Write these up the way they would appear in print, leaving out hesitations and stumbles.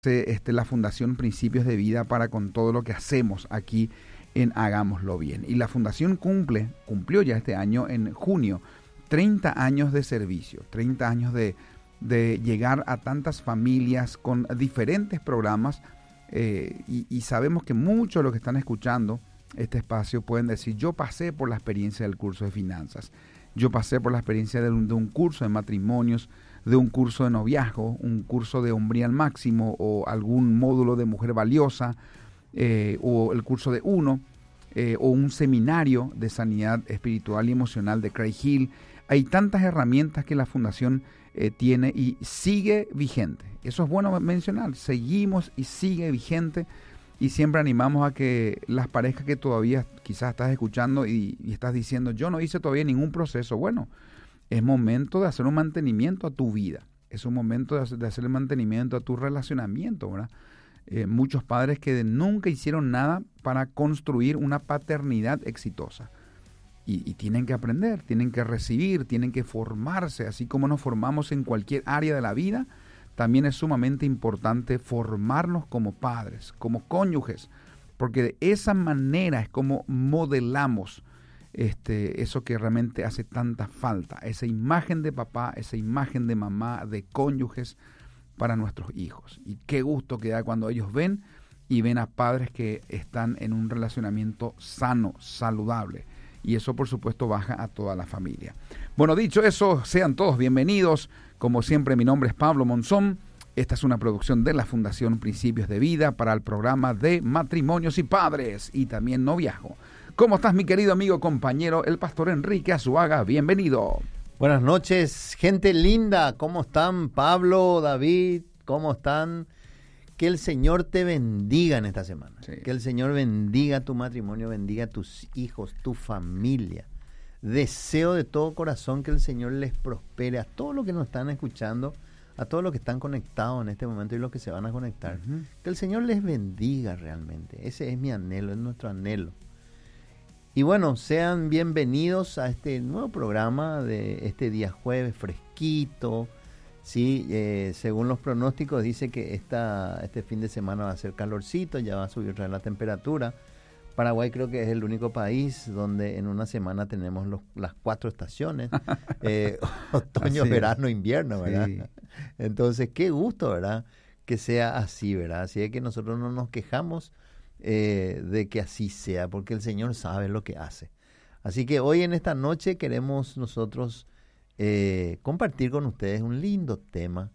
la Fundación Principios de Vida para con todo lo que hacemos aquí en Hagámoslo Bien. Y la Fundación cumplió ya este año, en junio, 30 años de servicio, 30 años de llegar a tantas familias con diferentes programas, y sabemos que muchos de los que están escuchando este espacio pueden decir: yo pasé por la experiencia del curso de finanzas, yo pasé por la experiencia de un curso de matrimonios, de un curso de noviazgo, un curso de hombría al máximo, o algún módulo de mujer valiosa, o el curso de uno, o un seminario de sanidad espiritual y emocional de Craig Hill. Hay tantas herramientas que la Fundación tiene y sigue vigente. Eso es bueno mencionar, seguimos y sigue vigente, y siempre animamos a que las parejas que todavía quizás estás escuchando y estás diciendo: yo no hice todavía ningún proceso. Bueno, es momento de hacer un mantenimiento a tu vida, es un momento de hacer el mantenimiento a tu relacionamiento, ¿verdad? Muchos padres que nunca hicieron nada para construir una paternidad exitosa. Y tienen que aprender, tienen que recibir, tienen que formarse, así como nos formamos en cualquier área de la vida. También es sumamente importante formarnos como padres, como cónyuges, porque de esa manera es como modelamos eso que realmente hace tanta falta, esa imagen de papá, esa imagen de mamá, de cónyuges para nuestros hijos. Y qué gusto que da cuando ellos ven a padres que están en un relacionamiento sano, saludable. Y eso, por supuesto, baja a toda la familia. Bueno, dicho eso, sean todos bienvenidos. Como siempre, mi nombre es Pablo Monzón. Esta es una producción de la Fundación Principios de Vida para el programa de Matrimonios y Padres y también Noviazgo. ¿Cómo estás, mi querido amigo, compañero, el pastor Enrique Azuaga? Bienvenido. Buenas noches, gente linda. ¿Cómo están, Pablo, David? ¿Cómo están? Que el Señor te bendiga en esta semana. Sí. Que el Señor bendiga tu matrimonio, bendiga a tus hijos, tu familia. Deseo de todo corazón que el Señor les prospere a todos los que nos están escuchando, a todos los que están conectados en este momento y los que se van a conectar. Uh-huh. Que el Señor les bendiga realmente. Ese es mi anhelo, es nuestro anhelo. Y bueno, sean bienvenidos a este nuevo programa de este día jueves, fresquito. Sí, según los pronósticos dice que este fin de semana va a ser calorcito, ya va a subir la temperatura. Paraguay creo que es el único país donde en una semana tenemos las 4 estaciones, otoño, verano, invierno, ¿verdad? Sí. Entonces, qué gusto, ¿verdad? Que sea así, ¿verdad? Así es que nosotros no nos quejamos de que así sea, porque el Señor sabe lo que hace. Así que hoy en esta noche queremos nosotros compartir con ustedes un lindo tema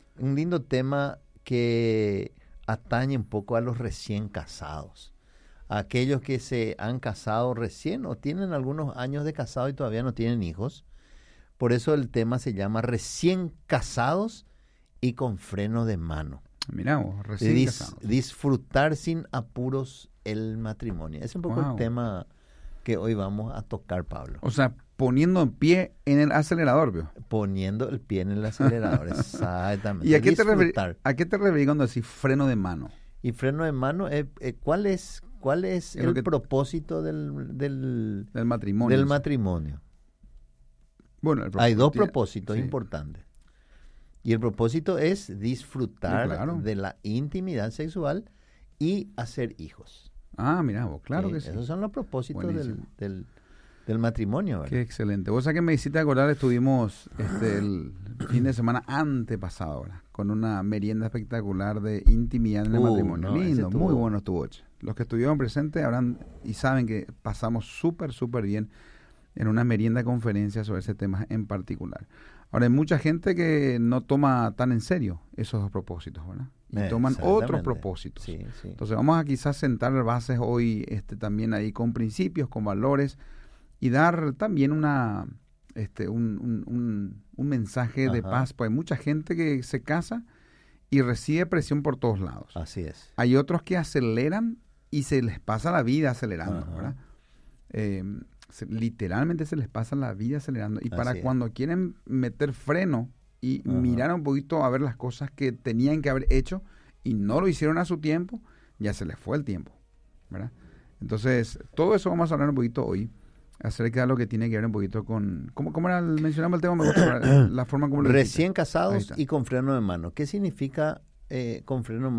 que atañe un poco a los recién casados, a aquellos que se han casado recién o tienen algunos años de casado y todavía no tienen hijos. Por eso el tema se llama Recién casados y con freno de mano. Mirá vos, recién casados. Disfrutar sin apuros el matrimonio. Es un poco el tema que hoy vamos a tocar, Pablo. O sea, poniendo el pie en el acelerador, ¿vio? Poniendo el pie en el acelerador, exactamente. ¿Y a qué te referís cuando decís freno de mano? Y freno de mano, ¿cuál es el propósito del matrimonio? Del matrimonio. Bueno, hay 2 propósitos importantes. Y el propósito es disfrutar de la intimidad sexual y hacer hijos. Ah, mira vos, claro que sí. Esos son los propósitos del matrimonio, ¿verdad? Qué excelente. Vos sabés que me hiciste acordar, estuvimos el fin de semana antepasado, ¿verdad? Con una merienda espectacular de intimidad en el matrimonio. Lindo, muy bueno estuvo. Los que estuvieron presentes habrán y saben que pasamos súper bien en una merienda conferencia sobre ese tema en particular. Ahora, hay mucha gente que no toma tan en serio esos 2 propósitos, ¿verdad? Y toman otros propósitos. Sí. Entonces vamos a quizás sentar bases hoy también ahí con principios, con valores, y dar también un mensaje de paz. Pues hay mucha gente que se casa y recibe presión por todos lados. Así es. Hay otros que aceleran y se les pasa la vida acelerando, ¿verdad? Literalmente se les pasa la vida acelerando. Y para cuando quieren meter freno y mirar un poquito a ver las cosas que tenían que haber hecho y no lo hicieron a su tiempo, ya se les fue el tiempo, ¿verdad? Entonces, todo eso vamos a hablar un poquito hoy, acerca de lo que tiene que ver un poquito con... ¿Cómo era? Mencionamos el tema, me gusta la forma como lo recién casados y con freno de mano. ¿Qué significa con freno